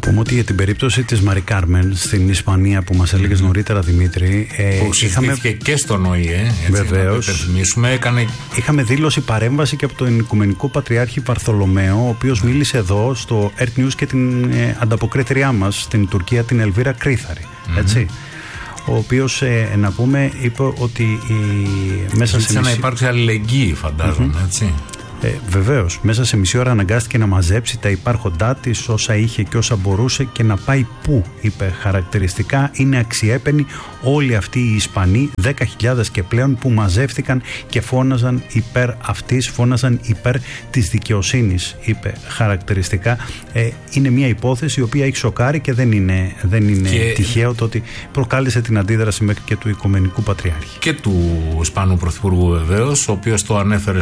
Πούμε ότι για την περίπτωση της Μαρί Κάρμεν στην Ισπανία που μας έλεγες νωρίτερα, Δημήτρη, που συζητήθηκε και στον ΟΗΕ, βεβαίως, είχαμε δήλωση παρέμβαση και από τον Οικουμενικό Πατριάρχη Βαρθολομαίο, ο οποίος μίλησε εδώ στο Earth News και την ανταποκρίτριά μας στην Τουρκία, την Ελβίρα Κρήθαρη, έτσι, ο οποίος, να πούμε, είπε ότι μέσα σε να υπάρξει αλληλεγγύη, φαντάζομαι, έτσι. Βεβαίως, μέσα σε μισή ώρα αναγκάστηκε να μαζέψει τα υπάρχοντά της, όσα είχε και όσα μπορούσε, και να πάει πού, είπε χαρακτηριστικά. Είναι αξιέπαινοι όλοι αυτοί οι Ισπανοί, 10.000 και πλέον, που μαζεύτηκαν και φώναζαν υπέρ αυτής, φώναζαν υπέρ της δικαιοσύνης, είπε χαρακτηριστικά. Είναι μια υπόθεση η οποία έχει σοκάρει και δεν είναι τυχαίο το ότι προκάλεσε την αντίδραση μέχρι και του Οικουμενικού Πατριάρχη. Και του Ισπανού Πρωθυπουργού, βεβαίως, ο οποίος το ανέφερε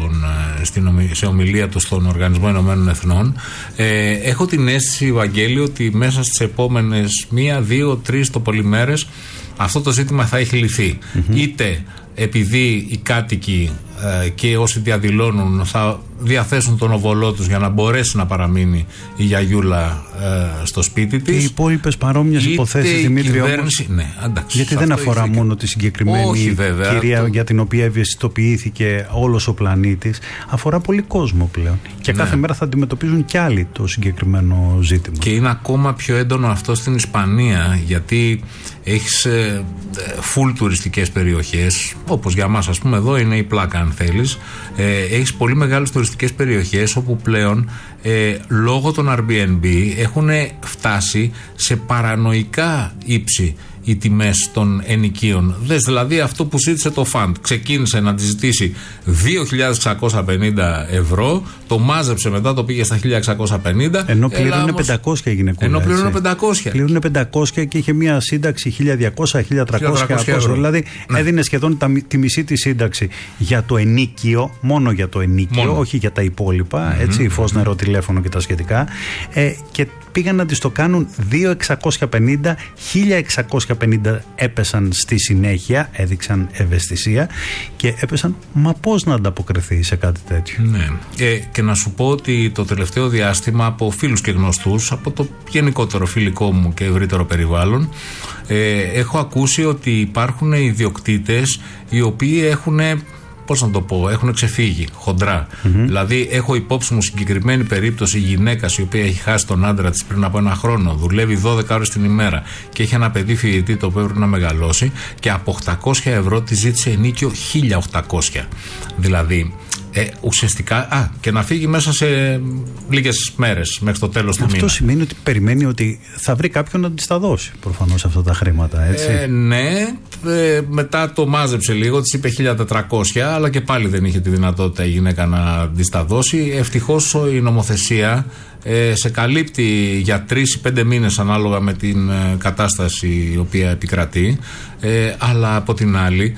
σε ομιλία του στον Οργανισμό Ηνωμένων Εθνών. Έχω την αίσθηση, Βαγγέλη, ότι μέσα στις επόμενες 1, 2, 3 το πολύ μέρες αυτό το ζήτημα θα έχει λυθεί. Είτε επειδή οι κάτοικοι και όσοι διαδηλώνουν θα διαθέσουν τον οβολό τους για να μπορέσει να παραμείνει η γιαγιούλα στο σπίτι της. Και οι υπόλοιπες παρόμοιες υποθέσεις, Δημήτρη, όμως, ναι, εντάξει, γιατί δεν αφορά μόνο τη συγκεκριμένη κυρία για την οποία ευαισθητοποιήθηκε όλος ο πλανήτης, αφορά πολύ κόσμο πλέον. Και κάθε μέρα θα αντιμετωπίζουν κι άλλοι το συγκεκριμένο ζήτημα. Και είναι ακόμα πιο έντονο αυτό στην Ισπανία, γιατί έχεις full τουριστικές περιοχές, όπως για μας, ας πούμε, εδώ είναι η Πλάκα, αν θέλεις. Έχεις πολύ μεγάλες τουριστικές περιοχές όπου πλέον λόγω των Airbnb έχουν φτάσει σε παρανοϊκά ύψη οι τιμές των ενοικίων. Δες δηλαδή αυτό που ζήτησε το φαντ. Ξεκίνησε να τη ζητήσει 2.650 ευρώ, το μάζεψε μετά, το πήγε στα 1.650. Ενώ πλήρωνε 500 η γυναικούλα. Ενώ πλήρωνε 500. Πλήρωνε 500 και είχε μια σύνταξη 1.200-1.300. Δηλαδή έδινε σχεδόν τη μισή τη σύνταξη για το ενίκιο, μόνο για το ενίκιο, όχι για τα υπόλοιπα, έτσι, φως, νερό, τηλέφωνο και τα σχετικά. Και πήγαν να τις το κάνουν 2.650, 1.650 έπεσαν στη συνέχεια, έδειξαν ευαισθησία και έπεσαν. Μα πώς να ανταποκριθεί σε κάτι τέτοιο? Ναι. Και να σου πω ότι το τελευταίο διάστημα, από φίλους και γνωστούς, από το γενικότερο φιλικό μου και ευρύτερο περιβάλλον, έχω ακούσει ότι υπάρχουν ιδιοκτήτες οι οποίοι έχουν, πώς να το πω, έχουν ξεφύγει χοντρά. Δηλαδή, έχω υπόψη μου συγκεκριμένη περίπτωση γυναίκας η οποία έχει χάσει τον άντρα της πριν από 1 χρόνο, δουλεύει 12 ώρες την ημέρα και έχει ένα παιδί φοιτητή το οποίο πρέπει να μεγαλώσει, και από 800 ευρώ τη ζήτησε ενίκιο 1.800. Δηλαδή, ουσιαστικά, και να φύγει μέσα σε λίγες μέρες μέχρι το τέλος του μήνα. Αυτό σημαίνει ότι περιμένει ότι θα βρει κάποιον να της τα δώσει προφανώς αυτά τα χρήματα, έτσι. Ναι, μετά το μάζεψε λίγο, της είπε 1.400, αλλά και πάλι δεν είχε τη δυνατότητα η γυναίκα να της τα δώσει. Ευτυχώς η νομοθεσία σε καλύπτει για 3 ή 5 μήνες ανάλογα με την κατάσταση η οποία επικρατεί, αλλά από την άλλη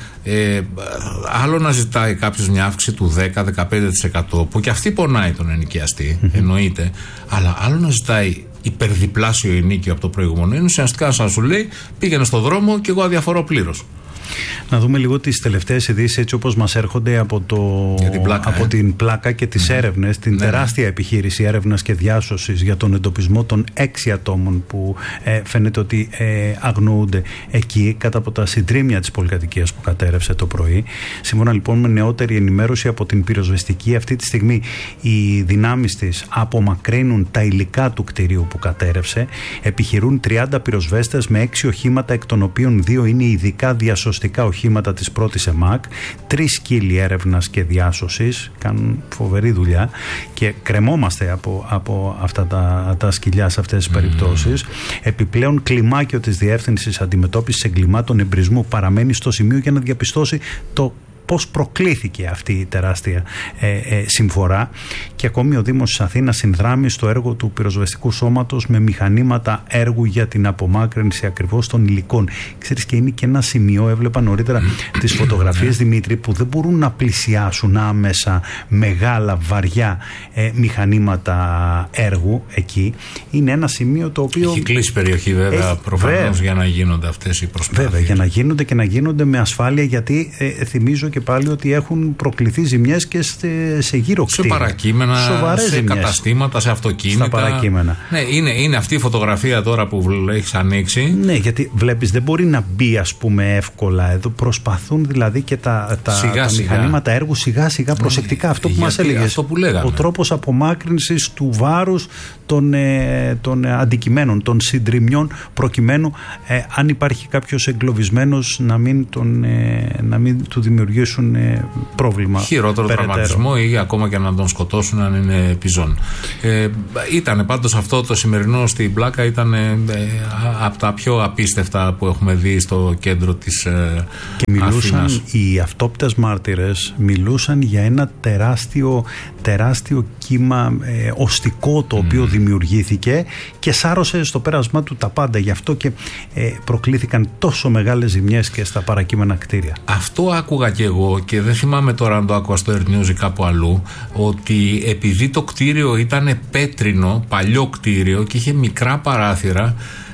άλλο να ζητάει κάποιος μια αύξηση του 10-15% που και αυτή πονάει τον ενοικιαστή, εννοείται, αλλά άλλο να ζητάει υπερδιπλάσιο ενίκιο από το προηγούμενο. Είναι ουσιαστικά σαν να σου λέει πήγαινε στο δρόμο και εγώ αδιαφορώ πλήρως. Να δούμε λίγο τις τελευταίες ειδήσεις έτσι όπως μας έρχονται από την Πλάκα και τις έρευνες, την τεράστια επιχείρηση έρευνας και διάσωσης για τον εντοπισμό των 6 ατόμων που φαίνεται ότι αγνοούνται εκεί κάτω από τα συντρίμμια της πολυκατοικίας που κατέρευσε το πρωί. Σύμφωνα λοιπόν με νεότερη ενημέρωση από την πυροσβεστική, αυτή τη στιγμή οι δυνάμεις της απομακρύνουν τα υλικά του κτηρίου που κατέρευσε. Επιχειρούν 30 πυροσβέστες με 6 οχήματα, εκ των οποίων 2 είναι ειδικά διασωστικά οχήματα της πρώτης ΕΜΑΚ, 3 σκύλοι έρευνας και διάσωσης, κάνουν φοβερή δουλειά και κρεμόμαστε από αυτά τα σκυλιά σε αυτές τις περιπτώσεις. Επιπλέον, κλιμάκιο της Διεύθυνσης Αντιμετώπισης Εγκλημάτων Εμπρισμού παραμένει στο σημείο για να διαπιστώσει το πώς προκλήθηκε αυτή η τεράστια συμφορά, και ακόμη ο Δήμος της Αθήνας συνδράμει στο έργο του πυροσβεστικού σώματος με μηχανήματα έργου για την απομάκρυνση ακριβώς των υλικών. Ξέρεις, και είναι και ένα σημείο, έβλεπα νωρίτερα τις φωτογραφίες, Δημήτρη, που δεν μπορούν να πλησιάσουν άμεσα μεγάλα βαριά μηχανήματα έργου εκεί. Είναι ένα σημείο το οποίο έχει κλείσει περιοχή βέβαια προφανώς για να γίνονται αυτές οι προσπάθειες. Βέβαια, για να γίνονται και να γίνονται με ασφάλεια, γιατί θυμίζω και και πάλι ότι έχουν προκληθεί ζημιές και σε γύρω κτίρια. Σε παρακείμενα, σε ζημιές. Καταστήματα, σε αυτοκίνητα. Στα παρακείμενα. Ναι, είναι αυτή η φωτογραφία τώρα που έχεις ανοίξει. Ναι, γιατί βλέπεις δεν μπορεί να μπει, ας πούμε, εύκολα εδώ. Προσπαθούν δηλαδή και τα μηχανήματα έργου σιγά-σιγά, προσεκτικά. Αυτό που μας έλεγες. Ο τρόπος απομάκρυνσης του βάρους των αντικειμένων, των συντριμμιών, προκειμένου αν υπάρχει κάποιος εγκλωβισμένος να μην του δημιουργήσουν πρόβλημα. Χειρότερο τραυματισμό ή ακόμα και να τον σκοτώσουν αν είναι πιζόν. Ήταν πάντως αυτό το σημερινό στην Πλάκα, ήταν από τα πιο απίστευτα που έχουμε δει στο κέντρο της Αθήνας. Και μιλούσαν οι αυτόπτες μάρτυρες, μιλούσαν για ένα τεράστιο κύμα οστικό το οποίο δημιουργήθηκε και σάρωσε στο πέρασμά του τα πάντα. Γι' αυτό και προκλήθηκαν τόσο μεγάλες ζημιές και στα παρακείμενα κτίρια. Αυτό άκουγα και εγώ και δεν θυμάμαι τώρα αν το άκουγα στο Air News ή κάπου αλλού, ότι επειδή το κτίριο ήταν πέτρινο, παλιό κτίριο και είχε μικρά παράθυρα,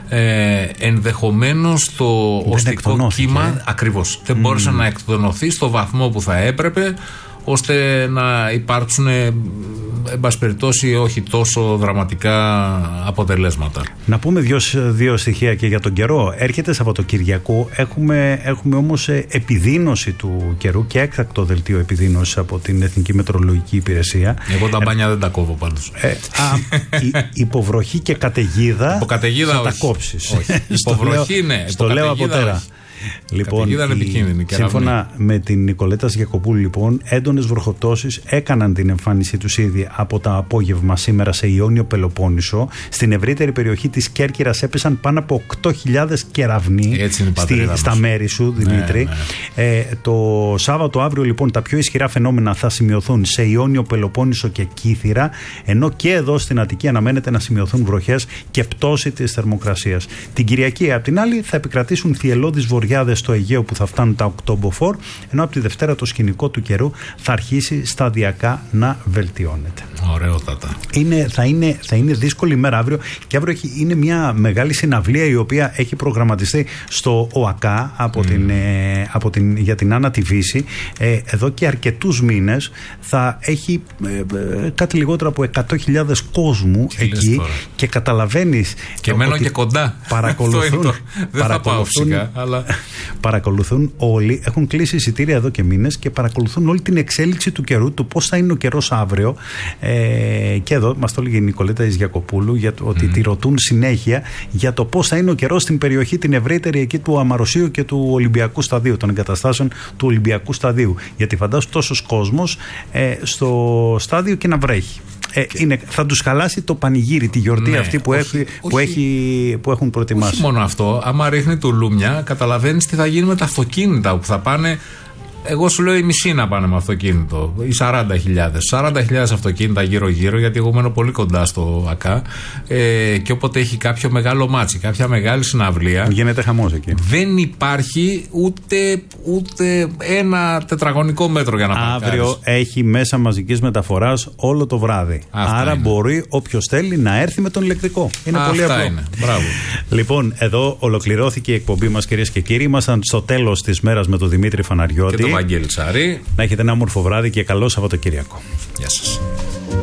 ενδεχομένως το οστικό κύμα ακριβώς δεν μπόρεσε να εκτονωθεί στο βαθμό που θα έπρεπε, ώστε να υπάρξουν, εν πάση περιπτώσει, όχι τόσο δραματικά αποτελέσματα. Να πούμε δύο στοιχεία και για τον καιρό. Έρχεται Σαββατοκυριακό, έχουμε όμως επιδείνωση του καιρού και έκτακτο δελτίο επιδείνωσης από την Εθνική Μετεωρολογική Υπηρεσία. Εγώ τα μπάνια δεν τα κόβω πάντως. Υποβροχή και καταιγίδα θα τα κόψεις. Υποβροχή, ναι. Στο λέω από τέρα. Λοιπόν, σύμφωνα με την Νικολέτα Γιακοπούλου, λοιπόν, έντονες βροχοπτώσεις έκαναν την εμφάνισή τους ήδη από το απόγευμα σήμερα σε Ιόνιο Πελοπόννησο. Στην ευρύτερη περιοχή της Κέρκυρας έπεσαν πάνω από 8.000 κεραυνοί στα μέρη σου, Δημήτρη. Το Σάββατο αύριο, λοιπόν, τα πιο ισχυρά φαινόμενα θα σημειωθούν σε Ιόνιο Πελοπόννησο και Κύθυρα, ενώ και εδώ στην Αττική αναμένεται να σημειωθούν βροχές και πτώση της θερμοκρασίας. Την Κυριακή, απ' την άλλη, θα επικρατήσουν θυελλώδεις βοριάδες στο Αιγαίο που θα φτάνουν τα 8 μποφόρ, ενώ από τη Δευτέρα το σκηνικό του καιρού θα αρχίσει σταδιακά να βελτιώνεται. Ωραιότατα. Θα είναι δύσκολη ημέρα αύριο, και αύριο είναι μια μεγάλη συναυλία η οποία έχει προγραμματιστεί στο ΟΑΚΑ για την Άννα τη Βύση. Εδώ και αρκετούς μήνες θα έχει κάτι λιγότερο από 100.000 κόσμου εκεί τώρα. Και καταλαβαίνεις. Και μένω και κοντά. Δεν θα πάω φυσικά, αλλά παρακολουθούν όλοι, έχουν κλείσει εισιτήρια εδώ και μήνες και παρακολουθούν όλη την εξέλιξη του καιρού, του πώς θα είναι ο καιρός αύριο. Και εδώ μας το έλεγε η Νικολέτα Γιακοπούλου ότι τη ρωτούν συνέχεια για το πώς θα είναι ο καιρός στην περιοχή την ευρύτερη εκεί του Αμαροσίου και του Ολυμπιακού Σταδίου, των εγκαταστάσεων του Ολυμπιακού Σταδίου. Γιατί φαντάσου τόσος κόσμος στο στάδιο και να βρέχει. Θα τους χαλάσει το πανηγύρι, τη γιορτή αυτή που έχουν προετοιμάσει. Όχι μόνο αυτό, άμα ρίχνει τουλούμια, καταλαβαίνεις τι θα γίνει με τα αυτοκίνητα που θα πάνε. Εγώ σου λέω η μισή να πάνε με αυτοκίνητο, οι 40.000. 40.000 αυτοκίνητα γύρω-γύρω, γιατί εγώ μένω πολύ κοντά στο ΑΚΑ. Και όποτε έχει κάποιο μεγάλο μάτσι, κάποια μεγάλη συναυλία. Γίνεται χαμός εκεί. Δεν υπάρχει ούτε ένα τετραγωνικό μέτρο για να παρκάρεις. Αύριο έχει μέσα μαζικής μεταφοράς όλο το βράδυ. Άρα μπορεί όποιος θέλει να έρθει με τον ηλεκτρικό. Είναι πολύ απλό. Είναι. Μπράβο. Λοιπόν, εδώ ολοκληρώθηκε η εκπομπή μας, κυρίες και κύριοι. Ήμασταν στο τέλος της μέρας με τον Δημήτρη Φαναριώτη. Βαγγέλη Σαρή. Να έχετε ένα όμορφο βράδυ και καλό Σαββατοκύριακο. Γεια σας.